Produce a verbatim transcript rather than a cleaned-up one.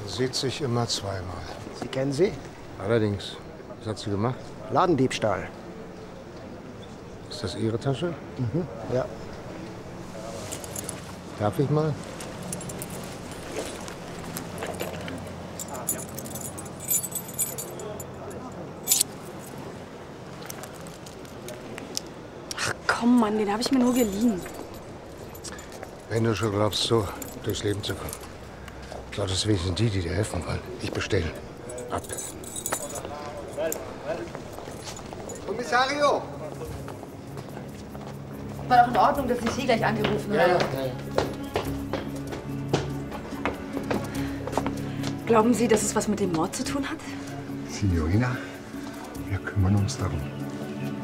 sieht sich immer zweimal. Sie kennen sie? Allerdings. Was hat sie gemacht? Ladendiebstahl. Ist das Ihre Tasche? Mhm, ja. Darf ich mal? Ach komm, Mann, den habe ich mir nur geliehen. Wenn du schon glaubst, so durchs Leben zu kommen, glaubst es wenigstens die, die dir helfen wollen. Ich bestelle. Ab. Kommissario! War doch in Ordnung, dass ich Sie gleich angerufen habe. Ja, ja. Glauben Sie, dass es was mit dem Mord zu tun hat? Signorina, wir kümmern uns darum.